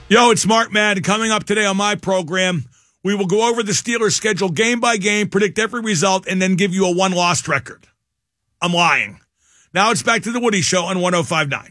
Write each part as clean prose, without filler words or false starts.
Yo, it's Mark Madden. Coming up today on my program, we will go over the Steelers' schedule game by game, predict every result, and then give you a one-loss record. I'm lying. Now it's back to the Woody Show on 105.9.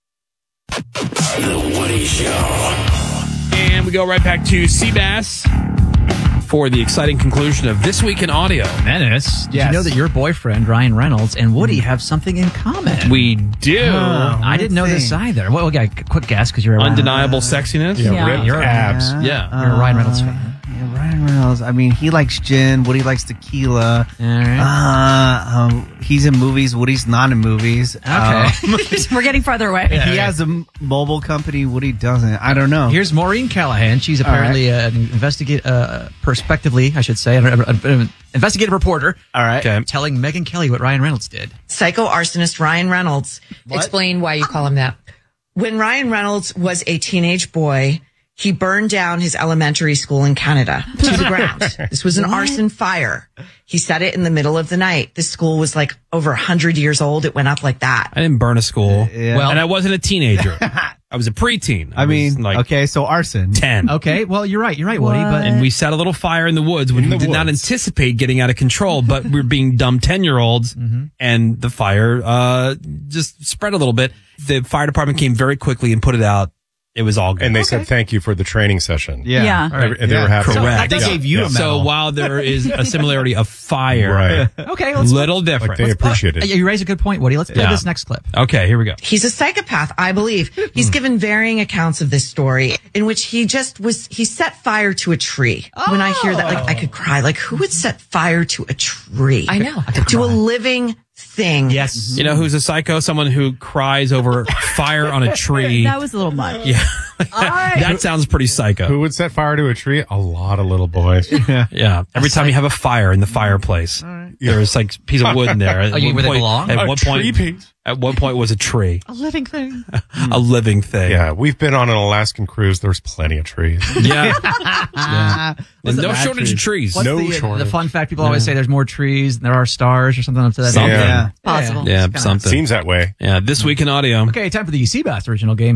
The Woody Show. And we go right back to Seabass for the exciting conclusion of This Week in Audio. Menace, did you know that your boyfriend, Ryan Reynolds, and Woody have something in common? We do. I didn't know this either. Well, okay, quick guess, because you're a Undeniable sexiness. Yeah. You're abs. You're a Ryan Reynolds fan. Yeah, Ryan Reynolds. I mean, he likes gin. Woody likes tequila. All right. He's in movies. Woody's not in movies. Okay. We're getting farther away. He has a mobile company. Woody doesn't. I don't know. Here's Maureen Callahan. She's apparently an an investigative reporter. All right. Okay. Telling Megyn Kelly what Ryan Reynolds did. Psycho arsonist Ryan Reynolds. Explain why you call him that. When Ryan Reynolds was a teenage boy, he burned down his elementary school in Canada to the ground. This was an arson fire. He set it in the middle of the night. This school was like over 100 years old. It went up like that. I didn't burn a school. Yeah. Well, and I wasn't a teenager. I was a preteen. I mean, was like okay, so arson. 10. Okay, well, you're right, Woody. But And we set a little fire in the woods, which we did not anticipate getting out of control, but we were being dumb 10-year-olds, and the fire just spread a little bit. The fire department came very quickly and put it out. It was all good. And they said thank you for the training session. Yeah. They were happy. Correct. They gave you a medal. So while there is a similarity of fire, Right. Okay, let's little different. Like they appreciate it. You raise a good point, Woody. Let's play this next clip. Okay, here we go. He's a psychopath, I believe. He's given varying accounts of this story in which he set fire to a tree. When I hear that, like, I could cry. Like, who would set fire to a tree? I know. To a living thing. Yes. You know who's a psycho? Someone who cries over fire on a tree. That was a little much. Yeah. That sounds pretty psycho. Who would set fire to a tree? A lot of little boys. Yeah. Every time you have a fire in the fireplace, there's like a piece of wood in there. At Oh, you one where they point- belong? At one point, at one point was a tree. A living thing. A living thing. Yeah, we've been on an Alaskan cruise. There's plenty of trees. Yeah. What's the No bad shortage of trees. What's No the shortage. fun fact people always say? There's more trees than there are stars or something up to that. Something. Yeah. Possible. Yeah, something. Seems that way. Yeah, This Week in Audio. Okay, time for the Seabass original game.